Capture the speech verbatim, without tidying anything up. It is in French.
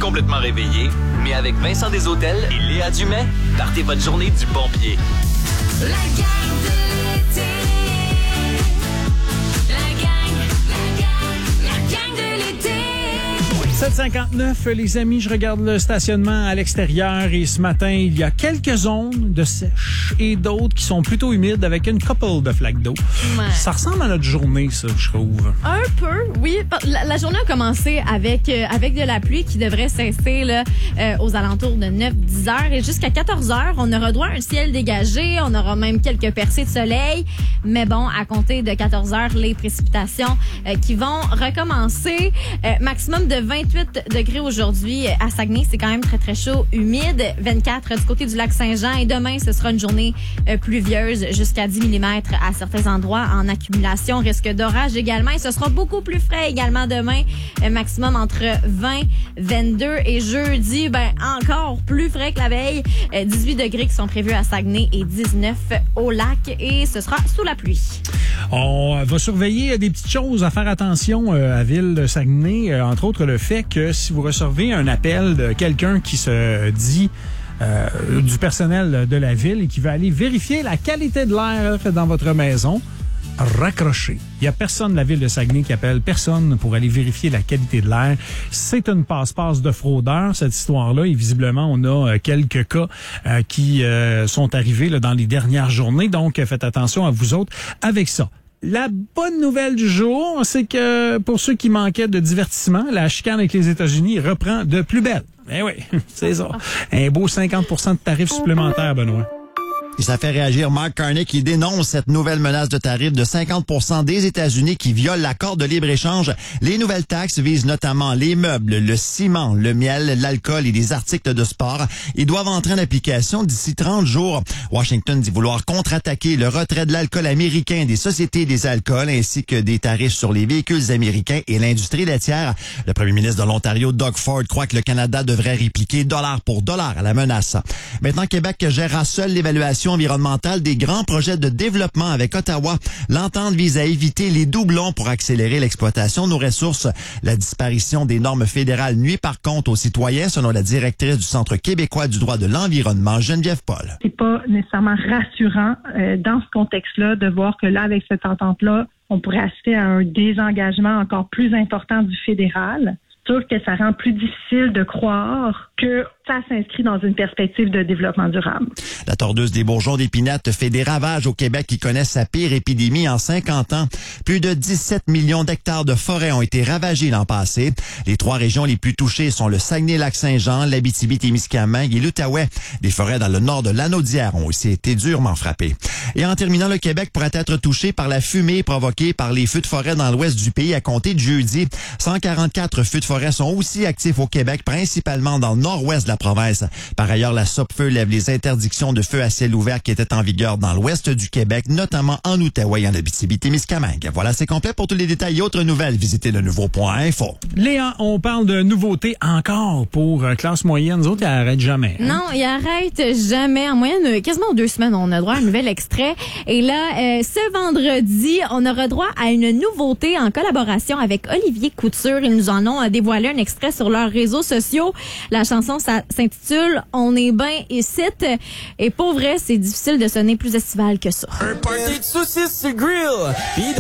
complètement réveillé, mais avec Vincent Deshôtels et Léa Dumais, partez votre journée du bon pied. La gang de l'été. La gang, la gang, la gang de l'été. sept cinquante-neuf, les amis, je regarde le stationnement à l'extérieur et ce matin, il y a quelques zones de sèche et d'autres qui sont plutôt humides avec une couple de flaques d'eau. Ouais. Ça ressemble à notre journée, ça, je trouve. Un peu, oui. La, la journée a commencé avec euh, avec de la pluie qui devrait cesser là, euh, aux alentours de neuf dix heures et jusqu'à quatorze heures, on aura droit à un ciel dégagé, on aura même quelques percées de soleil. Mais bon, à compter de quatorze heures, les précipitations euh, qui vont recommencer. Euh, maximum de vingt-huit degrés aujourd'hui à Saguenay, c'est quand même très très chaud, humide. vingt-quatre du côté du lac Saint-Jean et demain, ce sera une journée euh, pluvieuse jusqu'à dix millimètres à certains endroits en accumulation. Risque d'orage également et ce sera beaucoup plus frais également demain, euh, maximum entre vingt, vingt-deux et jeudi, ben encore plus frais que la veille. Euh, dix-huit degrés qui sont prévus à Saguenay et dix-neuf au lac et ce sera sous la pluie. On va surveiller des petites choses à faire attention euh, à Ville de Saguenay, euh, entre autres le fait que si vous recevez un appel de quelqu'un qui se dit euh, du personnel de la ville et qui veut aller vérifier la qualité de l'air dans votre maison, raccrochez. Il n'y a personne de la ville de Saguenay qui appelle personne pour aller vérifier la qualité de l'air. C'est une passe-passe de fraudeurs, cette histoire-là. Et visiblement, on a quelques cas euh, qui euh, sont arrivés là, dans les dernières journées. Donc, faites attention à vous autres avec ça. La bonne nouvelle du jour, c'est que pour ceux qui manquaient de divertissement, la chicane avec les États-Unis reprend de plus belle. Eh oui, c'est ça. Un beau cinquante pour cent de tarifs supplémentaires, Benoît. Et ça fait réagir Mark Carney qui dénonce cette nouvelle menace de tarif de cinquante pour cent des États-Unis qui viole l'accord de libre-échange. Les nouvelles taxes visent notamment les meubles, le ciment, le miel, l'alcool et des articles de sport. Ils doivent entrer en application d'ici trente jours. Washington dit vouloir contre-attaquer le retrait de l'alcool américain des sociétés des alcools ainsi que des tarifs sur les véhicules américains et l'industrie laitière. Le premier ministre de l'Ontario, Doug Ford, croit que le Canada devrait répliquer dollar pour dollar à la menace. Maintenant, Québec gérera seul l'évaluation environnementale des grands projets de développement avec Ottawa. L'entente vise à éviter les doublons pour accélérer l'exploitation de nos ressources. La disparition des normes fédérales nuit par contre aux citoyens, selon la directrice du Centre québécois du droit de l'environnement, Geneviève Paul. C'est pas nécessairement rassurant euh, dans ce contexte-là de voir que là, avec cette entente-là, on pourrait assister à un désengagement encore plus important du fédéral. C'est sûr que ça rend plus difficile de croire que ça s'inscrit dans une perspective de développement durable. La tordeuse des bourgeons d'épinette fait des ravages au Québec qui connaissent sa pire épidémie en cinquante ans. Plus de dix-sept millions d'hectares de forêts ont été ravagés l'an passé. Les trois régions les plus touchées sont le Saguenay-Lac-Saint-Jean, l'Abitibi-Témiscamingue et l'Outaouais. Des forêts dans le nord de l'Anaudière ont aussi été durement frappées. Et en terminant, le Québec pourrait être touché par la fumée provoquée par les feux de forêt dans l'ouest du pays à compter de jeudi. cent quarante-quatre feux de forêt sont aussi actifs au Québec, principalement dans le nord-ouest de la province. Par ailleurs, la Sopfeu lève les interdictions de feu à ciel ouvert qui étaient en vigueur dans l'ouest du Québec, notamment en Outaouais et en Abitibi-Témiscamingue. Voilà, c'est complet. Pour tous les détails et autres nouvelles, visitez le nouveau point info. Léa, on parle de nouveautés encore pour euh, classe moyenne. Nous autres, ils n'arrêtent jamais. Hein? Non, ils arrêtent jamais. En moyenne, quasiment deux semaines, on a droit à un nouvel extrait. Et là, euh, ce vendredi, on aura droit à une nouveauté en collaboration avec Olivier Couture. Ils nous en ont dévoilé un extrait sur leurs réseaux sociaux. La chanson, ça s'intitule « On est bien ici ». Et pour vrai, c'est difficile de sonner plus estival que ça. Un party de saucisses sur le grill. Puis